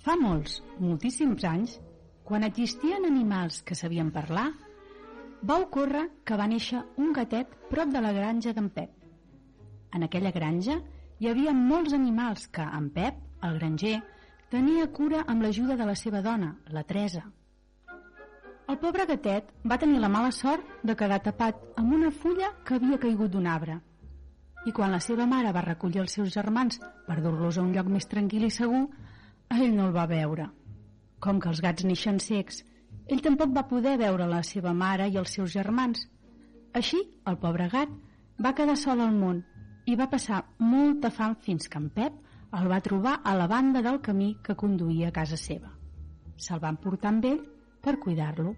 Fa moltíssims anys, quan existien animals que sabien parlar, va ocórrer que va néixer un gatet prop de la granja d'en Pep. En aquella granja hi havia molts animals que en Pep, el granger, tenia cura amb l'ajuda de la seva dona, la Teresa. El pobre gatet va tenir la mala sort de quedar tapat amb una fulla que havia caigut d'un arbre. I quan la seva mare va recollir els seus germans per dur-los a un lloc més tranquil i segur, ell no el va veure. Com que els gats neixen cecs, ell tampoc va poder veure la seva mare i els seus germans. Així, el pobre gat va quedar sol al món i va passar molta fam fins que en Pep el va trobar a la banda del camí que conduïa a casa seva. Se'l van portar amb ell per cuidar-lo.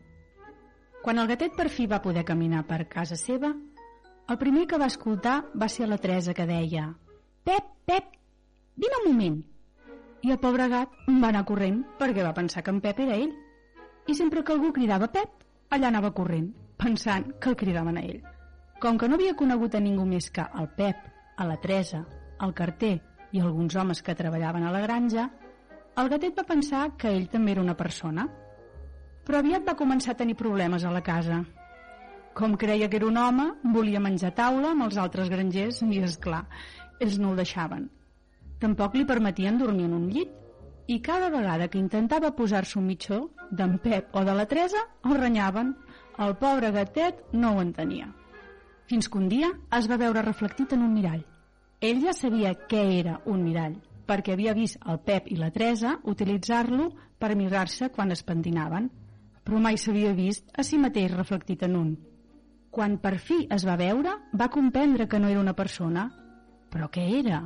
Quan el gatet per fi va poder caminar per casa seva, el primer que va escoltar va ser la Teresa, que deia: «Pep, Pep, vine un moment!» I el pobre gat va anar corrent perquè va pensar que en Pep era ell. I sempre que algú cridava Pep, allà anava corrent, pensant que el cridaven a ell. Com que no havia conegut a ningú més que el Pep, a la Teresa, el carter i alguns homes que treballaven a la granja, el gatet va pensar que ell també era una persona. Però aviat va començar a tenir problemes a la casa. Com creia que era un home, volia menjar a taula amb els altres grangers i, esclar, ells no el deixaven. Tampoc li permetien dormir en un llit i cada vegada que intentava posar-se un mitjó d'en Pep o de la Teresa el renyaven. El pobre gatet no ho entenia. Fins que un dia es va veure reflectit en un mirall. Ell ja sabia què era un mirall, perquè havia vist el Pep i la Teresa utilitzar-lo per mirar-se quan es pentinaven, però mai s'havia vist a si mateix reflectit en un. Quan per fi es va veure, va comprendre que no era una persona. Però què era?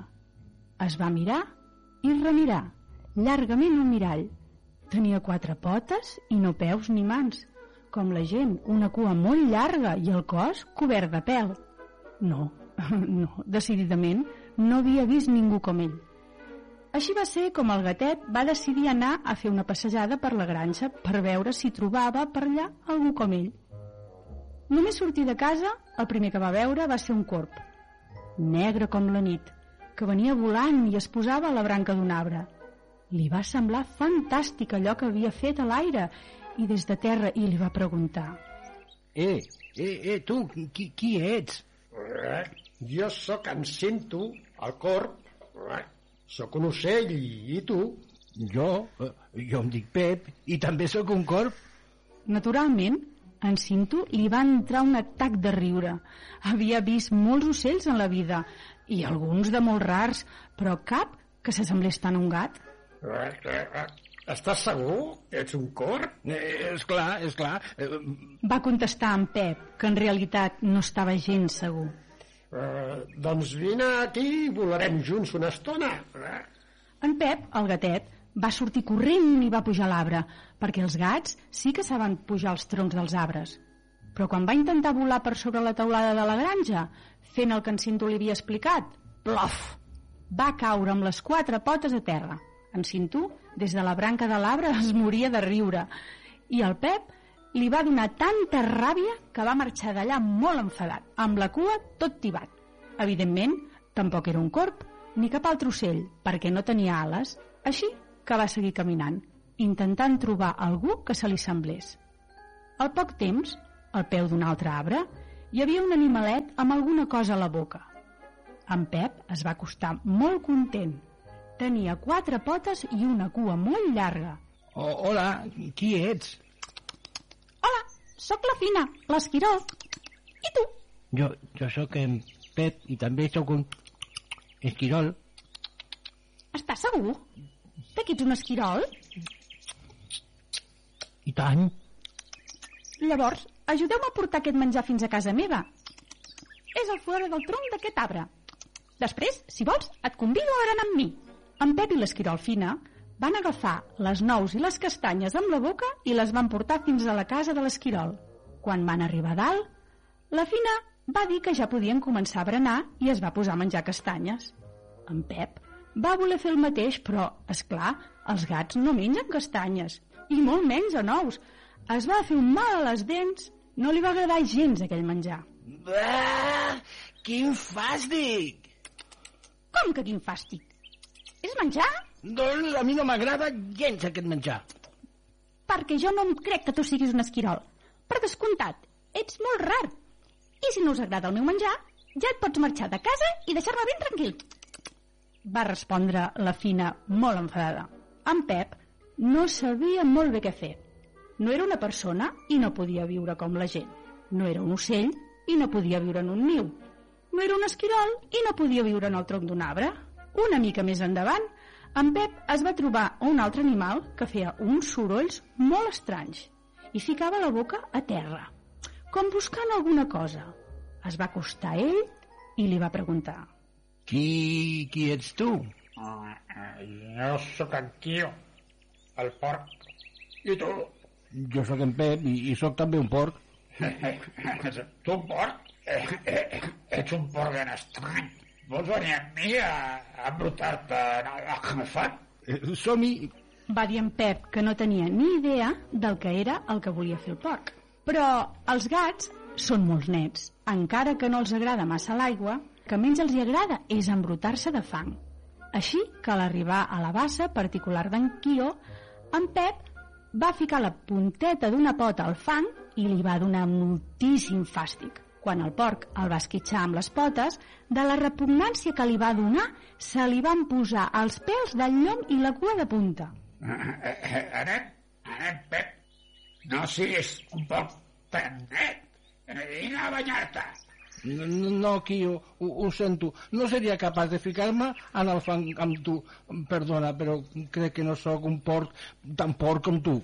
Es va mirar i remirar, llargament el mirall. Tenia 4 potes i no peus ni mans, com la gent, una cua molt llarga i el cos cobert de pèl. No, decididament no havia vist ningú com ell. Així va ser com el gatet va decidir anar a fer una passejada per la granja per veure si trobava per allà algú com ell. Només sortir de casa, el primer que va veure va ser un corb, negre com la nit, que venia volant i es posava a la branca d'un arbre. Li va semblar fantàstic allò que havia fet a l'aire i des de terra li va preguntar: Tu, qui ets? Jo sóc en Cinto, el corb. Sóc un ocell, i tu? Jo em dic Pep i també sóc un corb. Naturalment, en Cinto li va entrar un atac de riure. Havia vist molts ocells en la vida i alguns de molt rars, però cap que s'assemblés tant a un gat. Estàs segur? Ets un corb? És clar. Va contestar en Pep, que en realitat no estava gens segur. Doncs vine aquí i volarem junts una estona. En Pep, el gatet, va sortir corrent i va pujar a l'arbre, perquè els gats sí que saben pujar als troncs dels arbres. Però quan va intentar volar per sobre la teulada de la granja, fent el que en Cinto li havia explicat, plof! Va caure amb les 4 potes a terra. En Cinto, des de la branca de l'arbre, es moria de riure. I el Pep li va donar tanta ràbia que va marxar d'allà molt enfadat, amb la cua tot tibat. Evidentment, tampoc era un corb ni cap altre ocell, perquè no tenia ales, així que va seguir caminant, intentant trobar algú que se li semblés. Al poc temps, al peu d'un altre arbre, hi havia un animalet amb alguna cosa a la boca. En Pep es va acostar molt content. Tenia 4 potes i una cua molt llarga. Hola, qui ets? Hola, sóc la Fina, l'esquirol. I tu? Jo sóc en Pep i també sóc un esquirol. Estàs segur? De qui ets un esquirol? I tant. Llavors, ajudeu-me a portar aquest menjar fins a casa meva. És al fora del tronc d'aquest arbre. Després, si vols, et convido a anar amb mi. En Pep i l'esquirol Fina van agafar les nous i les castanyes amb la boca i les van portar fins a la casa de l'esquirol. Quan van arribar a dalt, la Fina va dir que ja podien començar a berenar i es va posar a menjar castanyes. En Pep va voler fer el mateix, però, és clar, els gats no mengen castanyes, i molt menys a nous. Es va fer un mal a les dents, no li va agradar gens aquell menjar. Quin fàstic! Com que quin fàstic? És menjar? Doncs a mi no m'agrada gens aquest menjar. Perquè jo no em crec que tu siguis un esquirol. Per descomptat, ets molt rar. I si no us agrada el meu menjar, ja et pots marxar de casa i deixar-me ben tranquil. Va respondre la Fina molt enfadada. En Pep no sabia molt bé què fer. No era una persona i no podia viure com la gent. No era un ocell i no podia viure en un niu. No era un esquirol i no podia viure en el tronc d'un arbre. Una mica més endavant, en Pep es va trobar un altre animal que feia uns sorolls molt estranys i ficava la boca a terra, com buscant alguna cosa. Es va acostar a ell i li va preguntar: Qui ets tu? Jo sóc en Quio, el porc. I tu? Jo sóc en Pep i sóc també un porc. Tu un porc? Ets un porc ben estrany. Vols venir amb mi a embrutar-te en el fat? Som-hi. Va dir en Pep, que no tenia ni idea del que era el que volia fer el porc. Però els gats són molt nets. Encara que no els agrada massa l'aigua, que menys els hi agrada és embrutar-se de fang. Així que a l'arribar a la bassa particular d'en Quio, en Pep va ficar la punteta d'una pota al fang i li va donar moltíssim fàstic. Quan el porc el va esquitxar amb les potes, de la repugnància que li va donar, se li van posar els pèls del llom i la cua de punta. Anem, Pep. No siguis un porc tan net. Vine a banyar-te. No, Quio, ho sento. No seria capaç de ficar-me en el fang amb tu. Perdona, però crec que no sóc un porc tan porc com tu.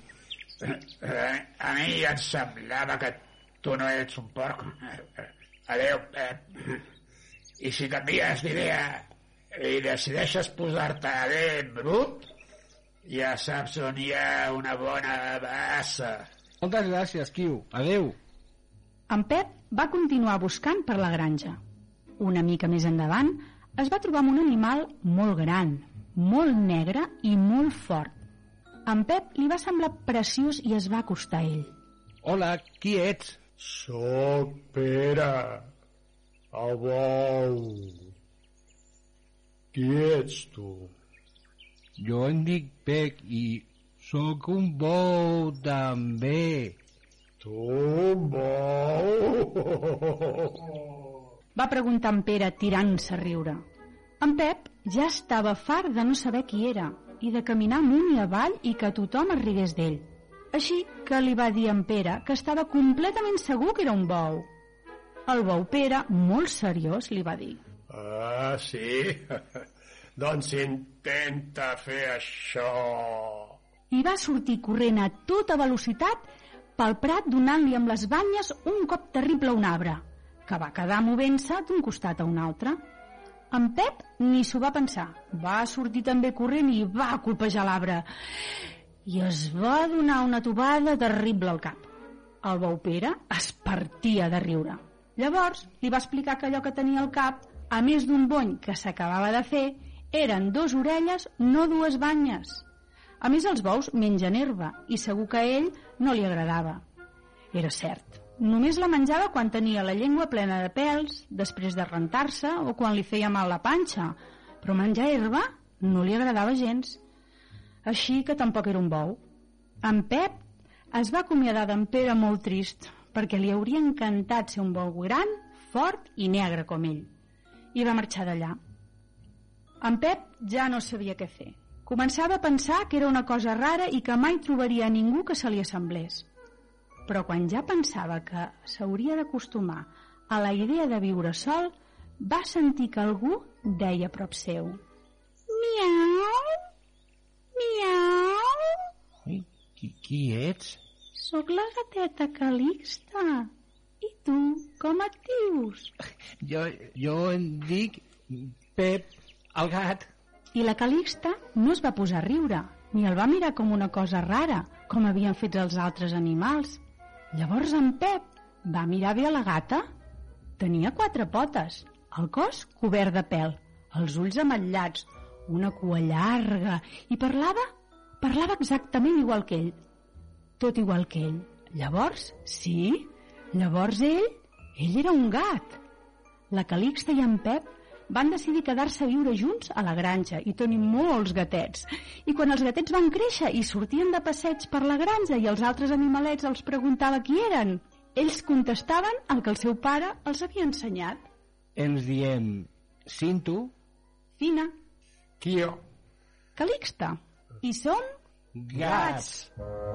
A mi em semblava que tu no ets un porc. Adéu, Pep. I si canvies d'idea i decideixes posar-te ben brut, ja saps on hi ha una bona bassa. Moltes gràcies, Quio. Adéu. En Pep va continuar buscant per la granja. Una mica més endavant es va trobar amb un animal molt gran, molt negre i molt fort. En Pep li va semblar preciós i es va acostar a ell. Hola, qui ets? Soc Pere, el bou. Qui ets tu? Jo em dic Pec i sóc un bou també. Tu, un bou? Va preguntar en Pere tirant-se a riure. En Pep ja estava fart de no saber qui era i de caminar amunt i avall i que tothom es rigués d'ell. Així que li va dir a en Pere que estava completament segur que era un bou. El bou Pere, molt seriós, li va dir: Ah, sí? Doncs intenta fer això. I va sortir corrent a tota velocitat pel prat donant-li amb les banyes un cop terrible a un arbre, que va quedar movent-se d'un costat a un altre. En Pep ni s'ho va pensar. Va sortir també corrent i va colpejar l'arbre. I es va donar una tobada terrible al cap. El bou Pere es partia de riure. Llavors li va explicar que allò que tenia al cap, a més d'un bony que s'acabava de fer, eren 2 orelles, no 2 banyes. A més, els bous mengen herba i segur que a ell no li agradava. Era cert, només la menjava quan tenia la llengua plena de pèls, després de rentar-se o quan li feia mal la panxa, però menjar herba no li agradava gens. Així que tampoc era un bou. En Pep es va acomiadar d'en Pere molt trist, perquè li hauria encantat ser un bou gran, fort i negre com ell. I va marxar d'allà. En Pep ja no sabia què fer. Començava a pensar que era una cosa rara i que mai trobaria a ningú que se li assemblés. Però quan ja pensava que s'hauria d'acostumar a la idea de viure sol, va sentir que algú deia a prop seu: Miau, miau. Ai, qui ets? Soc la gateta Calixta. I tu, com et dius? Jo em dic Pep, el gat. I la Calixta no es va posar a riure, ni el va mirar com una cosa rara, com havien fet els altres animals. Llavors en Pep va mirar bé a la gata. Tenia 4 potes, el cos cobert de pèl, els ulls ametllats, una cua llarga, i parlava exactament igual que ell. Tot igual que ell. Llavors, sí, llavors ell era un gat. La Calixta i en Pep van decidir quedar-se a viure junts a la granja i tenir molts gatets. I quan els gatets van créixer i sortien de passeig per la granja i els altres animalets els preguntava qui eren, ells contestaven el que el seu pare els havia ensenyat. Ens diem Cinto, Fina, Quio. Calixta. I són Gats.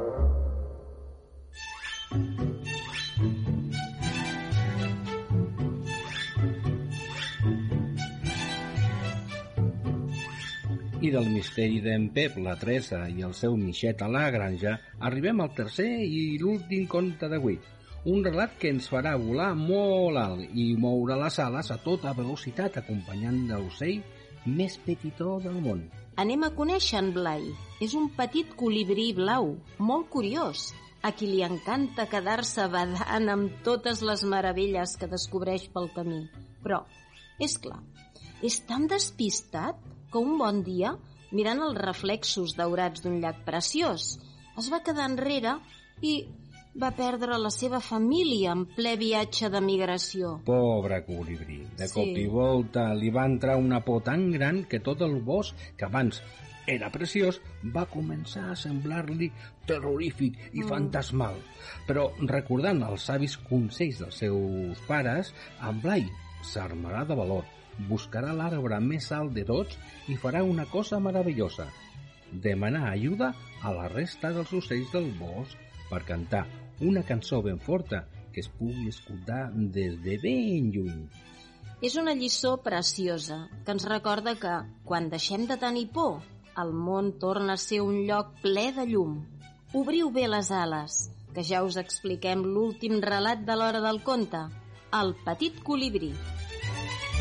I del misteri d'en Pep, la Teresa i el seu Mixet a la granja arribem al tercer i l'últim conte d'avui. Un relat que ens farà volar molt alt i moure les ales a tota velocitat acompanyant l'ocell més petitó del món. Anem a conèixer en Blai. És un petit colibrí blau, molt curiós, a qui li encanta quedar-se badant amb totes les meravelles que descobreix pel camí. Però, és clar, és tan despistat que un bon dia, mirant els reflexos daurats d'un llac preciós, es va quedar enrere i va perdre la seva família en ple viatge de migració. Pobre colibrí, de cop i volta li va entrar una por tan gran que tot el bosc, que abans era preciós, va començar a semblar-li terrorífic i fantasmal. Però recordant els savis consells dels seus pares, en Blai s'armarà de valor, buscarà l'arbre més alt de tots i farà una cosa meravellosa: demanar ajuda a la resta dels ocells del bosc per cantar una cançó ben forta que es pugui escoltar des de ben lluny. És una lliçó preciosa que ens recorda que, quan deixem de tenir por, el món torna a ser un lloc ple de llum. Obriu bé les ales, que ja us expliquem l'últim relat de l'hora del conte, El petit colibrí.